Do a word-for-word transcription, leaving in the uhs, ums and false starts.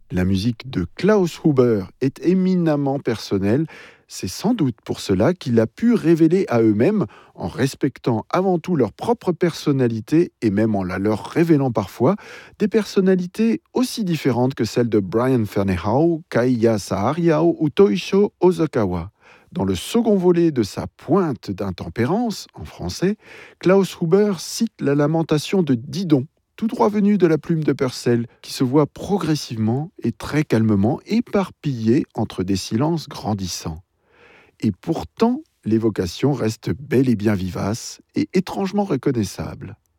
La musique de Klaus Huber est éminemment personnelle. C'est sans doute pour cela qu'il a pu révéler à eux-mêmes, en respectant avant tout leur propre personnalité et même en la leur révélant parfois, des personnalités aussi différentes que celles de Brian Ferneyhough, Kaiya Sahariao ou Toisho Ozokawa. Dans le second volet de sa Pointe d'intempérance, en français, Klaus Huber cite la lamentation de Didon, tout droit venu de la plume de Purcell, qui se voit progressivement et très calmement éparpillé entre des silences grandissants. Et pourtant, l'évocation reste bel et bien vivace et étrangement reconnaissable.